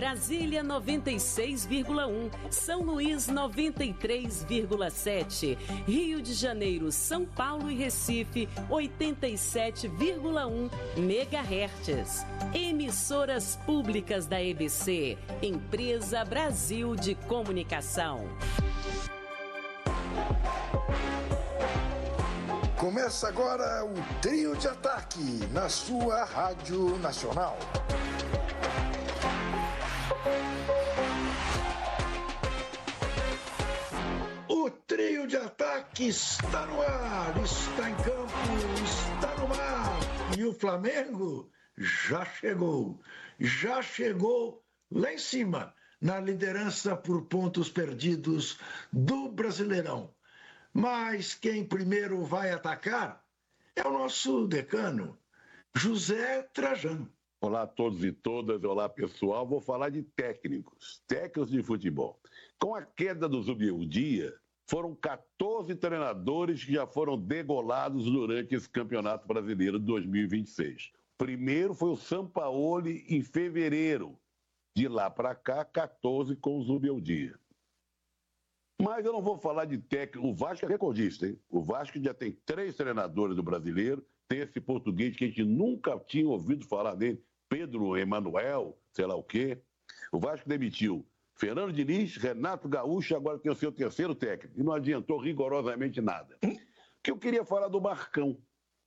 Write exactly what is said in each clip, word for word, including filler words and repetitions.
Brasília noventa e seis vírgula um, São Luís noventa e três vírgula sete, Rio de Janeiro, São Paulo e Recife oitenta e sete vírgula um megahertz. Emissoras públicas da E B C, Empresa Brasil de Comunicação. Começa agora o Trio de Ataque na sua Rádio Nacional. O Trio de Ataque está no ar, está em campo, está no mar. E o Flamengo já chegou, já chegou lá em cima, na liderança por pontos perdidos do Brasileirão. Mas quem primeiro vai atacar é o nosso decano, José Trajano. Olá a todos e todas, olá pessoal. Vou falar de técnicos, técnicos de futebol. Com a queda do Zubeldia, foram quatorze treinadores que já foram degolados durante esse Campeonato Brasileiro de dois mil e vinte e seis. Primeiro foi o Sampaoli em fevereiro. De lá para cá, quatorze com o Zubeldia. Mas eu não vou falar de técnico. O Vasco é recordista, hein? O Vasco já tem três treinadores do Brasileiro. Tem esse português que a gente nunca tinha ouvido falar dele, Pedro Emanuel, sei lá o quê. O Vasco demitiu Fernando Diniz, Renato Gaúcho, agora tem o seu terceiro técnico. E não adiantou rigorosamente nada. O que eu queria falar do Marcão.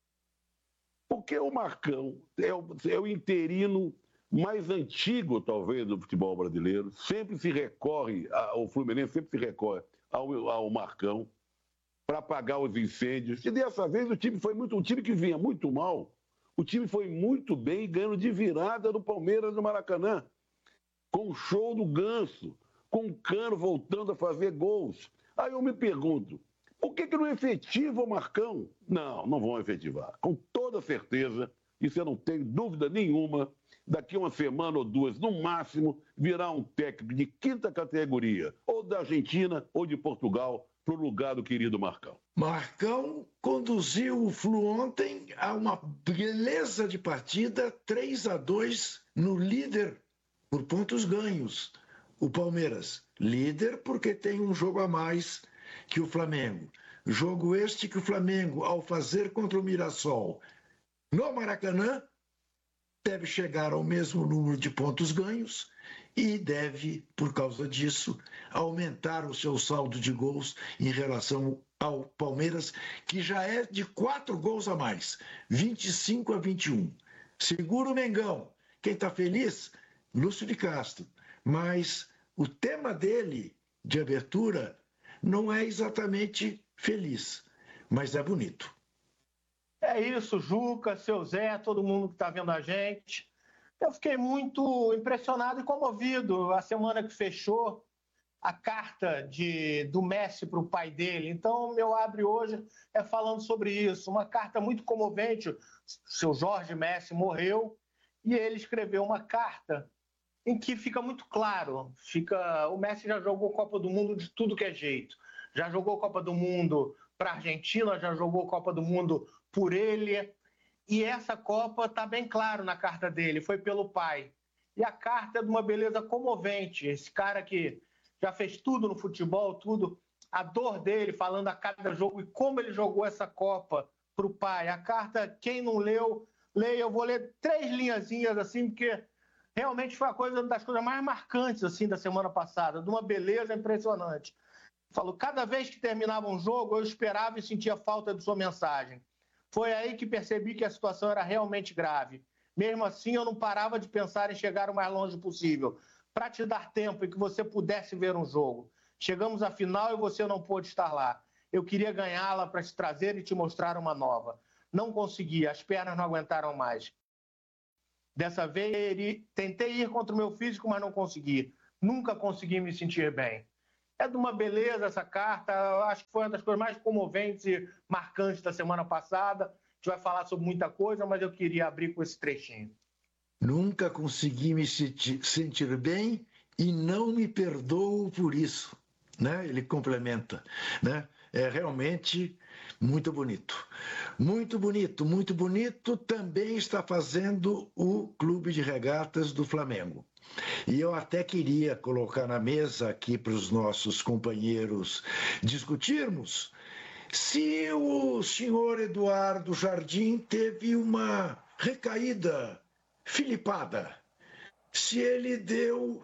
Porque o Marcão é o, é o interino mais antigo, talvez, do futebol brasileiro. Sempre se recorre, o Fluminense sempre se recorre ao, ao Marcão para apagar os incêndios. E dessa vez o time foi muito, um time que vinha muito mal. O time foi muito bem, ganhando de virada do Palmeiras no Maracanã. Com o show do Ganso, com o Cano voltando a fazer gols. Aí eu me pergunto, por que, que não efetiva o Marcão? Não, não vão efetivar. Com toda certeza, isso eu não tenho dúvida nenhuma, daqui a uma semana ou duas, no máximo, virá um técnico de quinta categoria, ou da Argentina ou de Portugal, para o lugar do querido Marcão. Marcão conduziu o Flu ontem a uma beleza de partida, três a dois no líder por pontos ganhos. O Palmeiras, líder porque tem um jogo a mais que o Flamengo. Jogo este que o Flamengo, ao fazer contra o Mirassol no Maracanã, deve chegar ao mesmo número de pontos ganhos e deve, por causa disso, aumentar o seu saldo de gols em relação ao Palmeiras, que já é de quatro gols a mais, vinte e cinco a vinte e um. Segura o Mengão. Quem está feliz? Lúcio de Castro. Mas o tema dele, de abertura, não é exatamente feliz, mas é bonito. É isso, Juca, seu Zé, todo mundo que está vendo a gente. Eu fiquei muito impressionado e comovido a semana que fechou a carta de, do Messi para o pai dele. Então, meu abre hoje é falando sobre isso. Uma carta muito comovente. O seu Jorge Messi morreu e ele escreveu uma carta em que fica muito claro. Fica, o Messi já jogou Copa do Mundo de tudo que é jeito. Já jogou Copa do Mundo para a Argentina, já jogou Copa do Mundo por ele. E essa Copa está bem claro na carta dele, foi pelo pai. E a carta é de uma beleza comovente. Esse cara que já fez tudo no futebol, tudo, a dor dele, falando a cada jogo e como ele jogou essa Copa para o pai. A carta, quem não leu, leia. Eu vou ler três linhazinhas assim, porque realmente foi a coisa, uma das coisas mais marcantes assim, da semana passada, de uma beleza impressionante. Falou, cada vez que terminava um jogo, eu esperava e sentia falta de sua mensagem. Foi aí que percebi que a situação era realmente grave. Mesmo assim, eu não parava de pensar em chegar o mais longe possível, para te dar tempo e que você pudesse ver um jogo. Chegamos à final e você não pôde estar lá. Eu queria ganhá-la para te trazer e te mostrar uma nova. Não consegui, as pernas não aguentaram mais. Dessa vez, tentei ir contra o meu físico, mas não consegui. Nunca consegui me sentir bem. É de uma beleza essa carta, eu acho que foi uma das coisas mais comoventes e marcantes da semana passada. A gente vai falar sobre muita coisa, mas eu queria abrir com esse trechinho. Nunca consegui me sentir bem e não me perdoo por isso, né? Ele complementa, né? é realmente muito bonito. Muito bonito, muito bonito também está fazendo o Clube de Regatas do Flamengo. E eu até queria colocar na mesa aqui para os nossos companheiros discutirmos se o senhor Eduardo Jardim teve uma recaída filipada, se ele deu,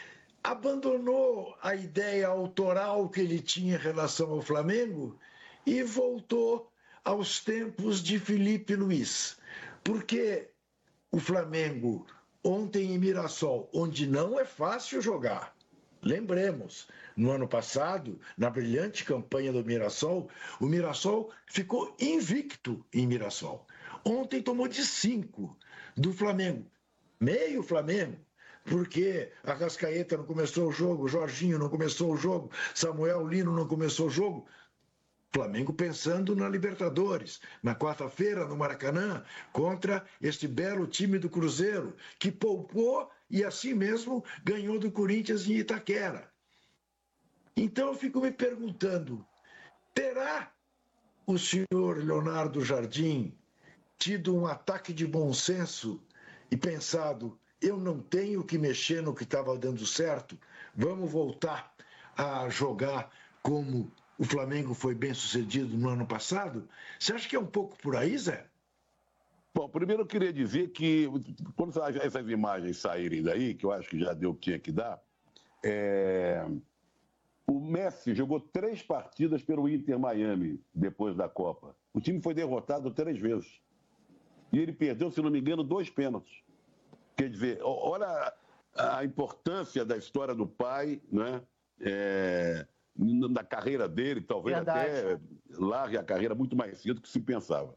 abandonou a ideia autoral que ele tinha em relação ao Flamengo e voltou aos tempos de Felipe Luiz. Porque o Flamengo, ontem em Mirassol, onde não é fácil jogar, lembremos, no ano passado, na brilhante campanha do Mirassol, o Mirassol ficou invicto em Mirassol. Ontem tomou de cinco do Flamengo, meio Flamengo, porque a Arrascaeta não começou o jogo, o Jorginho não começou o jogo, Samuel Lino não começou o jogo. Flamengo pensando na Libertadores, na quarta-feira no Maracanã, contra este belo time do Cruzeiro, que poupou e assim mesmo ganhou do Corinthians em Itaquera. Então eu fico me perguntando, terá o senhor Leonardo Jardim tido um ataque de bom senso e pensado, eu não tenho que mexer no que estava dando certo, vamos voltar a jogar como o Flamengo foi bem sucedido no ano passado? Você acha que é um pouco por aí, Zé? Bom, primeiro eu queria dizer que, quando essas imagens saírem daí, que eu acho que já deu o que tinha que dar, é... o Messi jogou três partidas pelo Inter Miami depois da Copa. O time foi derrotado três vezes. E ele perdeu, se não me engano, dois pênaltis. Quer dizer, olha a importância da história do pai, né? É... na carreira dele, talvez Verdade. até largue a carreira muito mais cedo do que se pensava.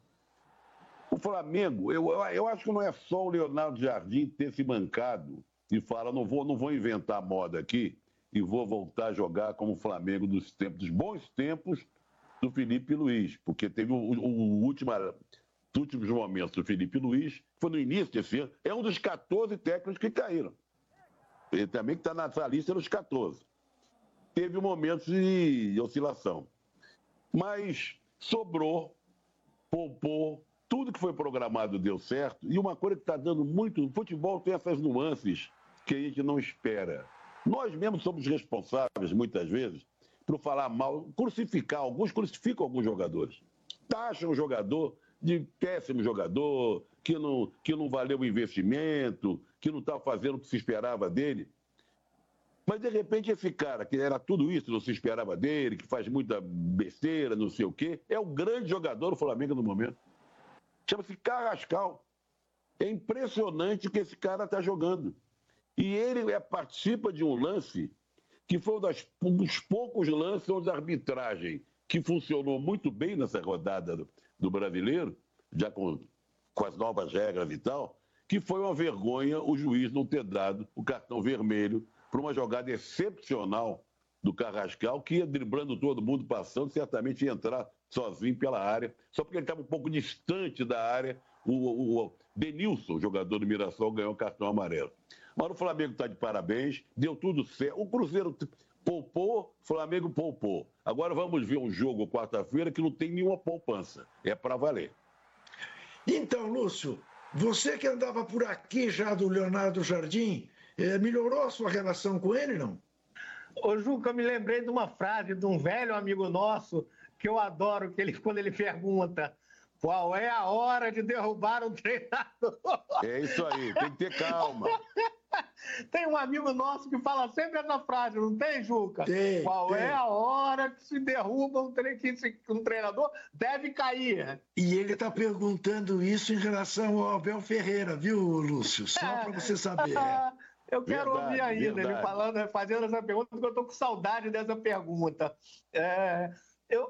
O Flamengo, eu, eu acho que não é só o Leonardo Jardim ter se bancado e fala, não vou, não vou inventar moda aqui e vou voltar a jogar como o Flamengo dos, tempos, dos bons tempos do Felipe Luiz, porque teve o, o, o último, os últimos momentos do Felipe Luiz, foi no início desse ano, é um dos quatorze técnicos que caíram. Ele também que está nessa lista dos quatorze. Teve momentos de oscilação. Mas sobrou, poupou, tudo que foi programado deu certo. E uma coisa que está dando muito... O futebol tem essas nuances que a gente não espera. Nós mesmos somos responsáveis, muitas vezes, por falar mal, crucificar. Alguns crucificam alguns jogadores. Taxam o jogador de péssimo jogador, que não, que não valeu o investimento, que não está fazendo o que se esperava dele. Mas, de repente, esse cara, que era tudo isso, não se esperava dele, que faz muita besteira, não sei o quê, é o grande jogador do Flamengo no momento. Chama-se Carrascal. É impressionante o que esse cara está jogando. E ele é, participa de um lance que foi um, das, um dos poucos lances onde a arbitragem, que funcionou muito bem nessa rodada do, do Brasileiro, já com, com as novas regras e tal, que foi uma vergonha o juiz não ter dado o cartão vermelho para uma jogada excepcional do Carrascal, que ia driblando todo mundo, passando, certamente ia entrar sozinho pela área, só porque ele estava um pouco distante da área, o, o, o Denilson, jogador do Mirassol, ganhou o cartão amarelo. Mas o Flamengo está de parabéns, deu tudo certo. O Cruzeiro poupou, o Flamengo poupou. Agora vamos ver um jogo quarta-feira que não tem nenhuma poupança, é para valer. Então, Lúcio, você que andava por aqui já do Leonardo Jardim, É, melhorou a sua relação com ele, não? Ô, Juca, eu me lembrei de uma frase de um velho amigo nosso, que eu adoro, que ele, quando ele pergunta qual é a hora de derrubar um treinador. É isso aí, tem que ter calma. Tem um amigo nosso que fala sempre essa frase, não tem, Juca? Tem, qual tem. é a hora que se derruba um, tre... que um treinador deve cair? E ele está perguntando isso em relação ao Abel Ferreira, viu, Lúcio? Só É. para você saber. Eu quero Verdade, ouvir ainda verdade. ele falando, fazendo essa pergunta, porque eu estou com saudade dessa pergunta. É, eu,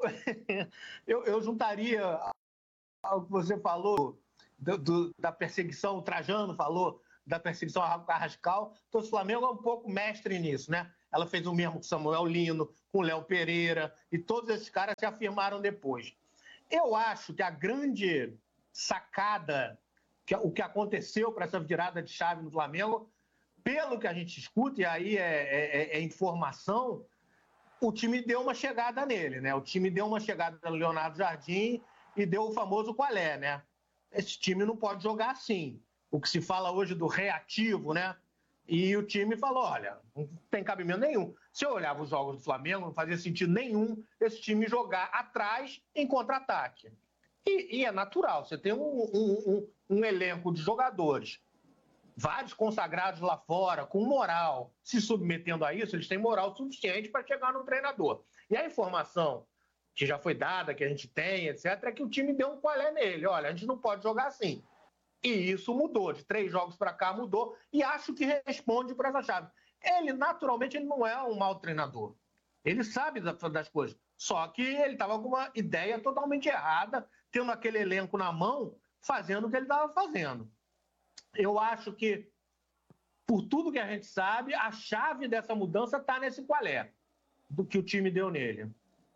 eu, eu juntaria ao que você falou do, do, da perseguição, o Trajano falou da perseguição ao Carrascal. Então, o Flamengo é um pouco mestre nisso, né? Ela fez o mesmo com Samuel Lino, com o Léo Pereira, e todos esses caras se afirmaram depois. Eu acho que a grande sacada, que, o que aconteceu para essa virada de chave no Flamengo, pelo que a gente escuta, e aí é, é, é informação, o time deu uma chegada nele, né? O time deu uma chegada no Leonardo Jardim e deu o famoso qual é, né? Esse time não pode jogar assim. O que se fala hoje do reativo, né? E o time falou, olha, não tem cabimento nenhum. Se eu olhava os jogos do Flamengo, não fazia sentido nenhum esse time jogar atrás em contra-ataque. E, e é natural, você tem um, um, um, um elenco de jogadores, vários consagrados lá fora, com moral, se submetendo a isso, eles têm moral suficiente para chegar no treinador. E a informação que já foi dada, que a gente tem, etcétera, é que o time deu um qual é nele. Olha, a gente não pode jogar assim. E isso mudou, de três jogos para cá mudou, e acho que responde para essa chave. Ele, naturalmente, ele não é um mau treinador. Ele sabe das coisas. Só que ele estava com uma ideia totalmente errada, tendo aquele elenco na mão, fazendo o que ele estava fazendo. Eu acho que, por tudo que a gente sabe, a chave dessa mudança está nesse qual é, do que o time deu nele.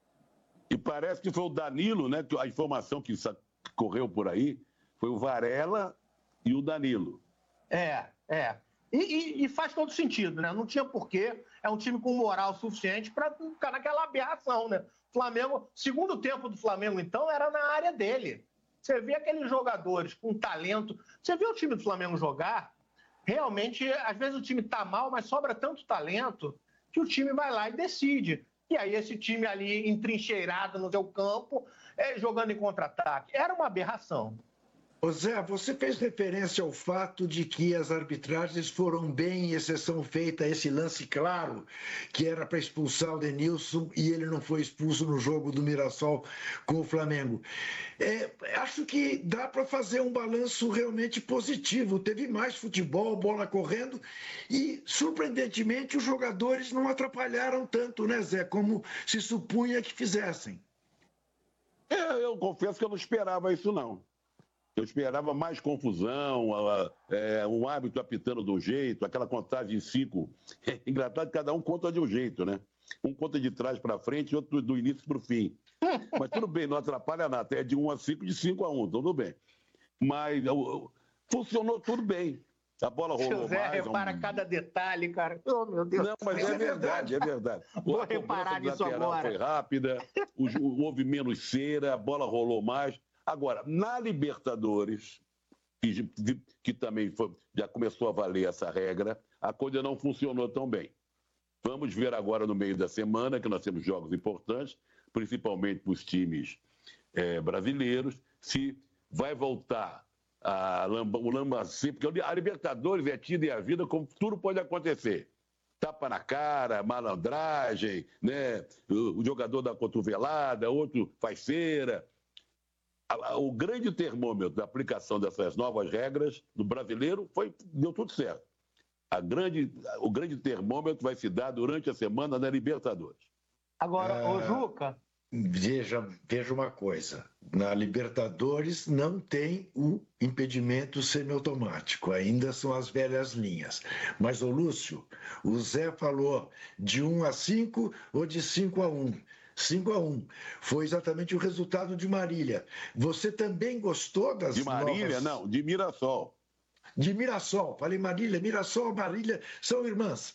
E parece que foi o Danilo, né? A informação que correu por aí foi o Varela e o Danilo. É, é. E, e, e faz todo sentido, né? Não tinha porquê. É um time com moral suficiente para ficar naquela aberração, né? Flamengo, segundo tempo do Flamengo, então, era na área dele. Você vê aqueles jogadores com talento. Você vê o time do Flamengo jogar, realmente, às vezes o time tá mal, mas sobra tanto talento que o time vai lá e decide. E aí esse time ali entrincheirado no seu campo, é, jogando em contra-ataque. Era uma aberração. Ô Zé, você fez referência ao fato de que as arbitragens foram bem, exceção feita a esse lance claro, que era para expulsar o Denilson e ele não foi expulso no jogo do Mirassol com o Flamengo. É, acho que dá para fazer um balanço realmente positivo. Teve mais futebol, bola correndo e, surpreendentemente, os jogadores não atrapalharam tanto, né, Zé, como se supunha que fizessem. É, eu confesso que eu não esperava isso, não. Eu esperava mais confusão, é, um árbitro apitando de um jeito, aquela contagem em cinco. É engraçado que cada um conta de um jeito, né? Um conta de trás para frente e outro do início para o fim. Mas tudo bem, não atrapalha nada. É de um a cinco, de cinco a um, tudo bem. Mas funcionou tudo bem. A bola rolou Seu Zé, mais. repara um... cada detalhe, cara. Oh, meu Deus. Não, mas é verdade, é verdade. Vou reparar nisso agora. Foi rápida, houve menos cera, a bola rolou mais. Agora, na Libertadores, que, que também foi, já começou a valer essa regra, a coisa não funcionou tão bem. Vamos ver agora no meio da semana, que nós temos jogos importantes, principalmente para os times é, brasileiros, se vai voltar a lamba, o lambacê, porque a Libertadores é tida em a vida como tudo pode acontecer. Tapa na cara, malandragem, né? o, o jogador da cotovelada, outro faz cera. O grande termômetro da aplicação dessas novas regras do brasileiro foi, deu tudo certo. A grande, o grande termômetro vai se dar durante a semana na Libertadores. Agora, é... ô Juca... Veja, veja uma coisa. Na Libertadores não tem o impedimento semiautomático. Ainda são as velhas linhas. Mas, ô Lúcio, o Zé falou de um a cinco ou de cinco a um. cinco a um. Foi exatamente o resultado de Marília. Você também gostou das De Marília, novas... não, de Mirassol. De Mirassol. Falei Marília, Mirassol, Marília, são irmãs.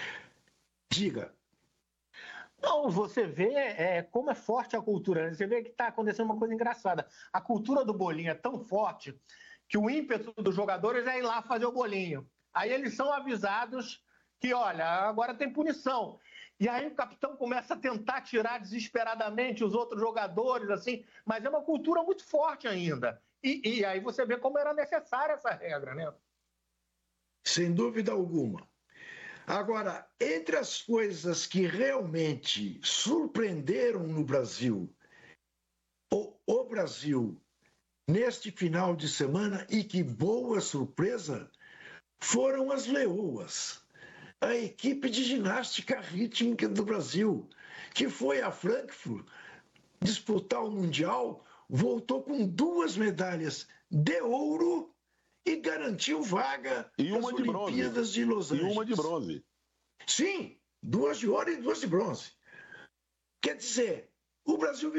Diga. Não, você vê é, como é forte a cultura. Você vê que está acontecendo uma coisa engraçada. A cultura do bolinho é tão forte que o ímpeto dos jogadores é ir lá fazer o bolinho. Aí eles são avisados que, olha, agora tem punição. E aí o capitão começa a tentar tirar desesperadamente os outros jogadores, assim, mas é uma cultura muito forte ainda. E, e aí você vê como era necessária essa regra, né? Sem dúvida alguma. Agora, entre as coisas que realmente surpreenderam no Brasil, o, o Brasil, neste final de semana, e que boa surpresa, foram as leoas. A equipe de ginástica rítmica do Brasil, que foi a Frankfurt disputar o Mundial, voltou com duas medalhas de ouro e garantiu vaga e uma nas de Olimpíadas bronze. de Los Angeles. E uma de bronze. Sim, duas de ouro e duas de bronze. Quer dizer, o Brasil